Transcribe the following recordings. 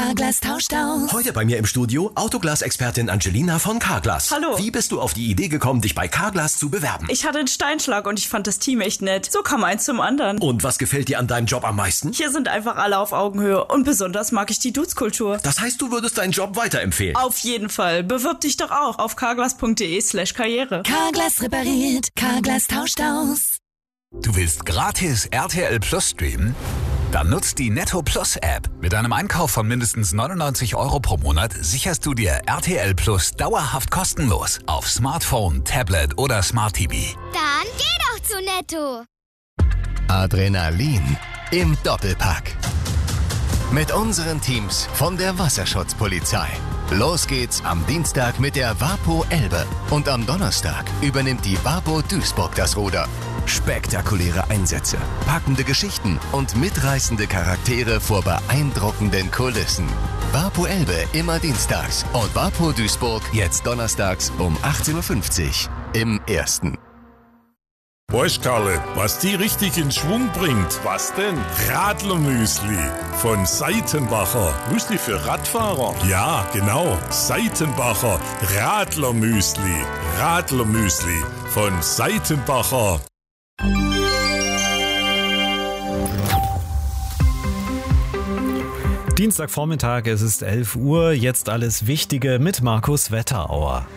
Carglass tauscht aus. Heute bei mir im Studio Autoglas-Expertin Angelina von Carglass. Hallo. Wie bist du auf die Idee gekommen, dich bei Carglass zu bewerben? Ich hatte einen Steinschlag und ich fand das Team echt nett. So kam eins zum anderen. Und was gefällt dir an deinem Job am meisten? Hier sind einfach alle auf Augenhöhe und besonders mag ich die Dudes-Kultur. Das heißt, du würdest deinen Job weiterempfehlen? Auf jeden Fall. Bewirb dich doch auch auf carglass.de/karriere. Carglass repariert, Carglass tauscht aus. Du willst gratis RTL Plus streamen? Dann nutzt die Netto Plus App. Mit einem Einkauf von mindestens 99 € pro Monat sicherst du dir RTL Plus dauerhaft kostenlos auf Smartphone, Tablet oder Smart TV. Dann geh doch zu Netto. Adrenalin im Doppelpack. Mit unseren Teams von der Wasserschutzpolizei. Los geht's am Dienstag mit der Wapo Elbe. Und am Donnerstag übernimmt die Wapo Duisburg das Ruder. Spektakuläre Einsätze, packende Geschichten und mitreißende Charaktere vor beeindruckenden Kulissen. Wapo Elbe immer dienstags und Wapo Duisburg jetzt donnerstags um 18:50 Uhr im Ersten. Weißt Karle, was die richtig in Schwung bringt? Was denn? Radlermüsli von Seitenbacher. Müsli für Radfahrer? Ja, genau. Seitenbacher Radlermüsli. Radlermüsli von Seitenbacher. Dienstagvormittag, es ist 11 Uhr, jetzt alles Wichtige mit Markus Wetterauer.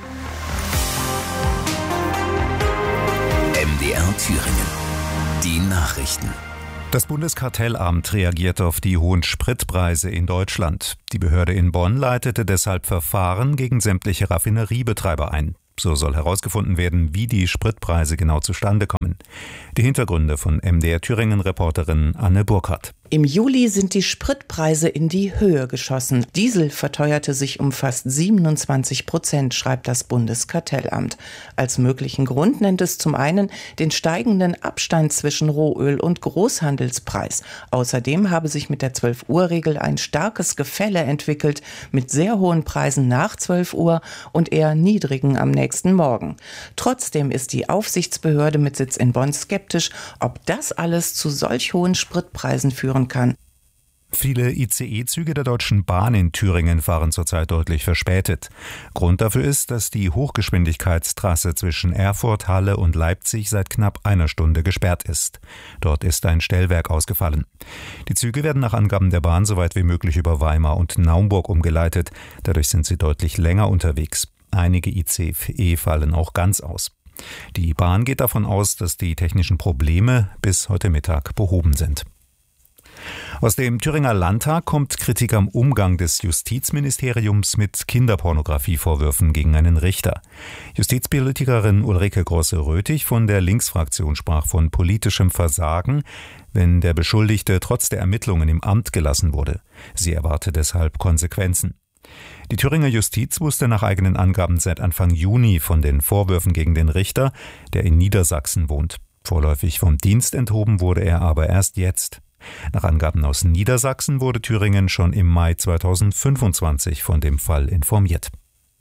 MDR Thüringen. Die Nachrichten. Das Bundeskartellamt reagiert auf die hohen Spritpreise in Deutschland. Die Behörde in Bonn leitete deshalb Verfahren gegen sämtliche Raffineriebetreiber ein. So soll herausgefunden werden, wie die Spritpreise genau zustande kommen. Die Hintergründe von MDR Thüringen-Reporterin Anne Burkhardt. Im Juli sind die Spritpreise in die Höhe geschossen. Diesel verteuerte sich um fast 27%, schreibt das Bundeskartellamt. Als möglichen Grund nennt es zum einen den steigenden Abstand zwischen Rohöl und Großhandelspreis. Außerdem habe sich mit der 12-Uhr-Regel ein starkes Gefälle entwickelt, mit sehr hohen Preisen nach 12 Uhr und eher niedrigen am nächsten Morgen. Trotzdem ist die Aufsichtsbehörde mit Sitz in Bonn skeptisch, ob das alles zu solch hohen Spritpreisen führen kann. Viele ICE-Züge der Deutschen Bahn in Thüringen fahren zurzeit deutlich verspätet. Grund dafür ist, dass die Hochgeschwindigkeitstrasse zwischen Erfurt, Halle und Leipzig seit knapp einer Stunde gesperrt ist. Dort ist ein Stellwerk ausgefallen. Die Züge werden nach Angaben der Bahn so weit wie möglich über Weimar und Naumburg umgeleitet. Dadurch sind sie deutlich länger unterwegs. Einige ICE fallen auch ganz aus. Die Bahn geht davon aus, dass die technischen Probleme bis heute Mittag behoben sind. Aus dem Thüringer Landtag kommt Kritik am Umgang des Justizministeriums mit Kinderpornografievorwürfen gegen einen Richter. Justizpolitikerin Ulrike Grosse-Röthig von der Linksfraktion sprach von politischem Versagen, wenn der Beschuldigte trotz der Ermittlungen im Amt gelassen wurde. Sie erwarte deshalb Konsequenzen. Die Thüringer Justiz wusste nach eigenen Angaben seit Anfang Juni von den Vorwürfen gegen den Richter, der in Niedersachsen wohnt. Vorläufig vom Dienst enthoben wurde er aber erst jetzt. Nach Angaben aus Niedersachsen wurde Thüringen schon im Mai 2025 von dem Fall informiert.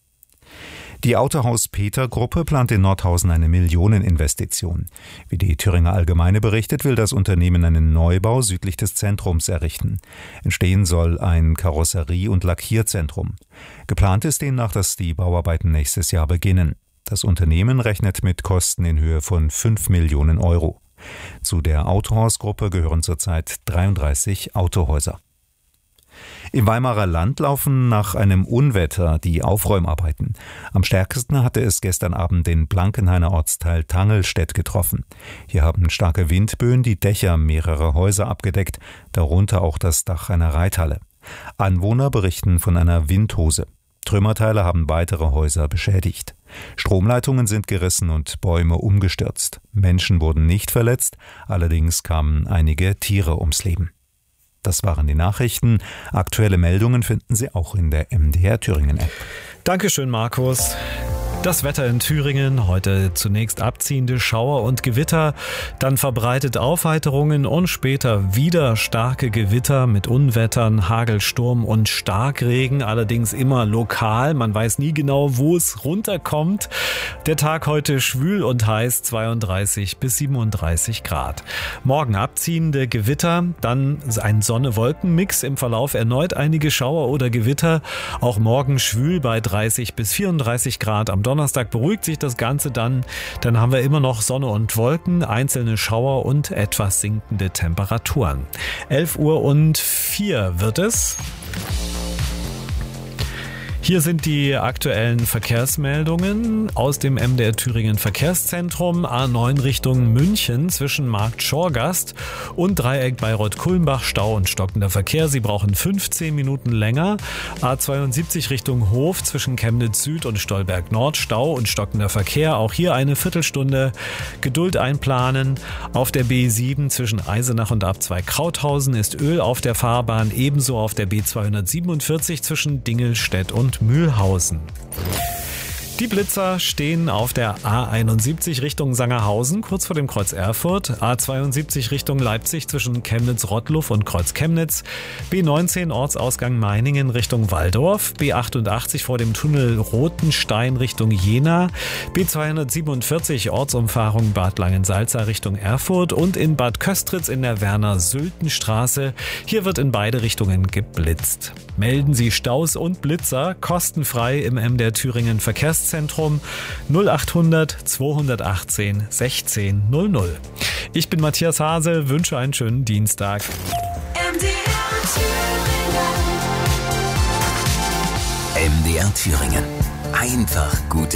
Die Autohaus-Peter-Gruppe plant in Nordhausen eine Millioneninvestition. Wie die Thüringer Allgemeine berichtet, will das Unternehmen einen Neubau südlich des Zentrums errichten. Entstehen soll ein Karosserie- und Lackierzentrum. Geplant ist demnach, dass die Bauarbeiten nächstes Jahr beginnen. Das Unternehmen rechnet mit Kosten in Höhe von 5 Millionen Euro. Zu der Autohaus-Gruppe gehören zurzeit 33 Autohäuser. Im Weimarer Land laufen nach einem Unwetter die Aufräumarbeiten. Am stärksten hatte es gestern Abend den Blankenhainer Ortsteil Tangelstedt getroffen. Hier haben starke Windböen die Dächer mehrerer Häuser abgedeckt, darunter auch das Dach einer Reithalle. Anwohner berichten von einer Windhose. Trümmerteile haben weitere Häuser beschädigt. Stromleitungen sind gerissen und Bäume umgestürzt. Menschen wurden nicht verletzt, allerdings kamen einige Tiere ums Leben. Das waren die Nachrichten. Aktuelle Meldungen finden Sie auch in der MDR Thüringen App. Dankeschön, Markus. Das Wetter in Thüringen, heute zunächst abziehende Schauer und Gewitter, dann verbreitet Aufheiterungen und später wieder starke Gewitter mit Unwettern, Hagelsturm und Starkregen, allerdings immer lokal. Man weiß nie genau, wo es runterkommt. Der Tag heute schwül und heiß, 32 bis 37 Grad. Morgen abziehende Gewitter, dann ein Sonne-Wolken-Mix, im Verlauf erneut einige Schauer oder Gewitter. Auch morgen schwül bei 30 bis 34 Grad. Am Donnerstag beruhigt sich das Ganze dann. Dann haben wir immer noch Sonne und Wolken, einzelne Schauer und etwas sinkende Temperaturen. 11:04 wird es. Hier sind die aktuellen Verkehrsmeldungen aus dem MDR Thüringen Verkehrszentrum. A9 Richtung München zwischen Markt Schorgast und Dreieck Bayreuth-Kulmbach, Stau und stockender Verkehr. Sie brauchen 15 Minuten länger. A72 Richtung Hof zwischen Chemnitz Süd und Stolberg Nord, Stau und stockender Verkehr. Auch hier eine Viertelstunde Geduld einplanen. Auf der B7 zwischen Eisenach und Abzweig Krauthausen ist Öl auf der Fahrbahn, ebenso auf der B247 zwischen Dingelstedt und Mühlhausen. Die Blitzer stehen auf der A71 Richtung Sangerhausen, kurz vor dem Kreuz Erfurt, A72 Richtung Leipzig zwischen Chemnitz-Rottluff und Kreuz Chemnitz, B19 Ortsausgang Meiningen Richtung Walldorf, B88 vor dem Tunnel Rothenstein Richtung Jena, B247 Ortsumfahrung Bad Langensalza Richtung Erfurt und in Bad Köstritz in der Werner-Sülten-Straße. Hier wird in beide Richtungen geblitzt. Melden Sie Staus und Blitzer kostenfrei im MDR Thüringen Verkehrszentrum 0800 218 16 00. Ich bin Matthias Hase, wünsche einen schönen Dienstag. MDR Thüringen. Einfach gute